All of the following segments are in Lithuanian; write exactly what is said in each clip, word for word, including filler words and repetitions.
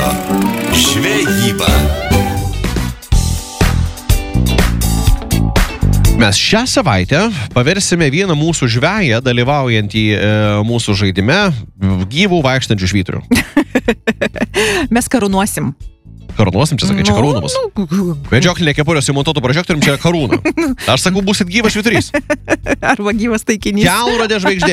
žvejyba. Mes šią savaitę paversime vieną mūsų žveją, dalyvaujantį e, mūsų žaidime, gyvų vaikštančių švyturių. Mes karūnuosim. Karūnuosim, čia sakai, čia karūna bus. Medžioklinė kepurė su montuotų prožektorium, čia karūna. Aš sakau, busit gyvas švyturys. Arba gyvas taikinys. Kelrodė žvaigždė.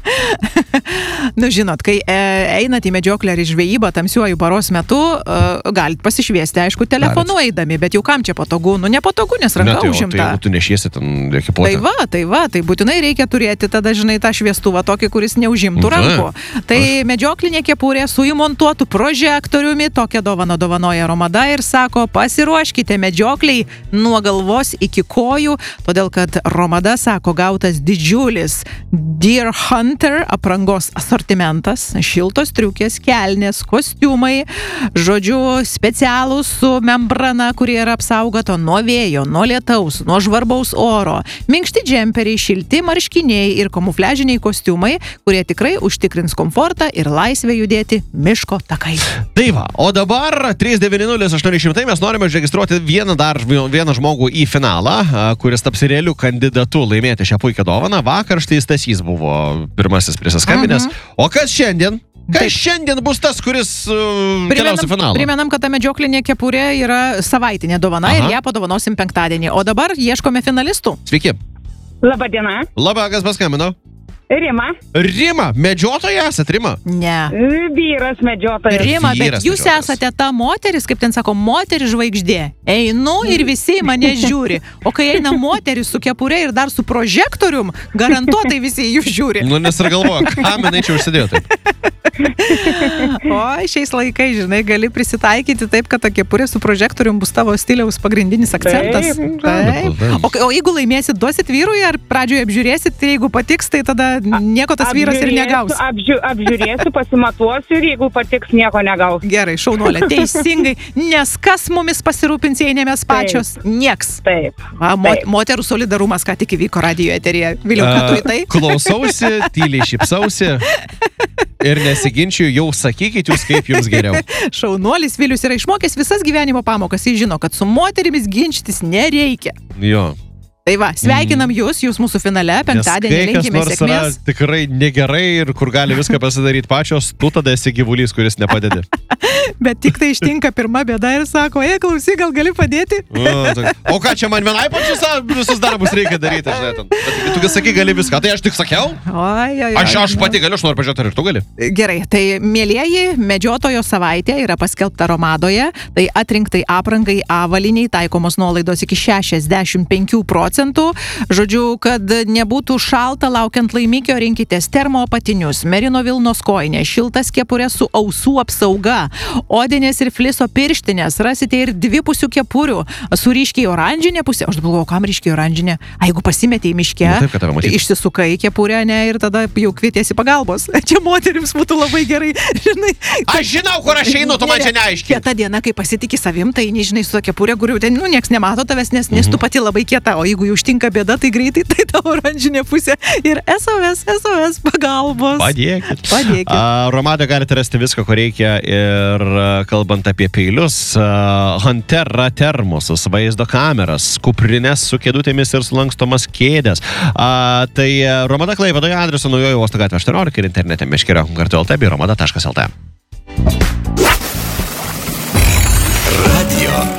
Nu, žinot, kai e, einat į medžioklę ar į žvejybą tamsiuoju paros metu, e, galit pasišviesti, aišku, telefonu galit. Eidami, bet jau kam čia patogu? Nu, nepatogu, nes ranka tai, užimta. Tai jeigu tu nešiesi ten ekipuotę. Tai va, tai va, tai būtinai reikia turėti tada, žinai, tą šviestuvą tokį, kuris neužimtų rankų. Tai Aš... medžioklinė kepurė su įmontuotu prožektoriumi, tokią dovaną dovanoja Romada ir sako, pasiruoškite medžiokliai nuo galvos iki kojų, todėl kad Romada sako, gautas didžiulis Deer Hunter aprangos asortimentas, šiltos triukės, kelnės, kostiumai, žodžiu, specialūs su membrana, kurie yra apsaugota nuo vėjo, nuo lietaus, nuo žvarbaus oro, minkšti džemperiai, šilti marškiniai ir kamufliažiniai kostiumai, kurie tikrai užtikrins komfortą ir laisvę judėti miško takais. Tai va, o dabar trys devyni nulis aštuoni šimtai mes norime užregistruoti vieną dar vieną žmogų į finalą, kuris taps realiu kandidatu laimėti šią puikią dovaną. Vakar štai Stasys buvo pirmasis prisiskambinęs. Mhm. O kas šiandien? Kas Taip. šiandien bus tas, kuris uh, keliaus į finalą? Primenam, kad ta medžioklinė kepurė yra savaitinė dovana. Aha. Ir ją padovanosim penktadienį. O dabar ieškome finalistų. Sveiki. Labą dieną. Labą, kas paskambino? Rima. Rima, medžiotoja esat, Rima? Ne. Vyras medžiotojas. Rima, bet Vyras jūs medžiotojas. esate ta moteris, kaip ten sako, moteris žvaigždė. Einu ir visi mane žiūri. O kai eina moteris su kepurė ir dar su prožektorium, garantuotai visi jūs žiūri. Nu, nes ir galvoju, kam jinai čia užsidėjo taip. O šiais laikais, žinai, gali prisitaikyti taip, kad ta kepurė su prožektorium bus tavo stiliaus pagrindinis akcentas. Taip. Taip. O, o jeigu laimėsit, duosit vyrui ar pradžioje apžiūrėsit, tai jeigu patiks, tai tada nieko tas vyras ir negaus. Apžiū, apžiūrėsiu, pasimatuosiu ir jeigu patiks, nieko negaus. Gerai, šaunuolė, teisingai, nes kas mumis pasirūpins, jei ne mes pačios? Taip. Nieks. Taip. Va, mo, Taip. Moterų solidarumas, ką tik įvyko radijo eteryje. Viliau, ką tu į tai? Klausausi, tyliai šypsausi ir nesiginčiu, jau sakykit jūs, kaip jums geriau. Šaunuolis Vilius yra išmokęs visas gyvenimo pamokas, jis žino, kad su moterimis ginčytis nereikia. Jo. Tai va, sveikinam jūs, jūs mūsų finale, penktadienį linkime sėkmės. Tikrai negerai ir kur gali viską pasidaryti pačios, tu tada esi gyvulys, kuris nepadedi. Bet tik tai ištinka pirma bėda ir sako, ei, klausyk, gal gali padėti? O, tai, o ką čia man vienai pačius visus darbus reikia daryti? Žinai, tu kai sakai, gali viską, tai aš tik sakiau? Oi, oi, oi, aš, aš pati galiu, aš noriu pažiūrėti, ar ir tu gali. Gerai, tai mielieji, medžiotojo savaitė yra paskelbta Romadoje, tai atrinktai aprangai avaliniai taikomos nuolaidos iki šešiasdešimt penkių procentų. Žodžiu, kad nebūtų šalta laukiant laimikio, rinkitės termoapatinius, merino vilnos kojinė, šiltas kepurė su ausų apsauga, odinės ir fliso pirštinės, rasite ir dvipusių kepurių su ryškiai oranžinė pusė. Aš galvoju, kam ryškiai oranžinė? A, jeigu pasimetė į miške, nu, taip, išsisukai kepurę, ne, ir tada jau kvietiesi pagalbos. Čia moterims būtų labai gerai, žinai. Kad... Aš žinau, kur aš einu, tu man čia neaiškini. Kieta diena, kai pasitikė savim, tai nežinai su kepurė, kur jau ten, nu, nieks nemato tavęs, nes, nes tu pati labai kieta, o jeigu jau užtinka bėda, tai greitai tai tavo oranžinė pusė ir S O S, S O S pagalbos. Padėkit. Padėkit. Uh, Romadoje galite rasti viską, ko reikia ir uh, kalbant apie peilius, uh, Hunter termosus, vaizdo kameras, kuprinės su kėdutėmis ir sulankstomas kėdės. Uh, tai uh, Romada Klaipėdoje adresu Naujojo Uosto gatvė aštuoniolika ir internete meškerio kartu lt bei romada taškas lt.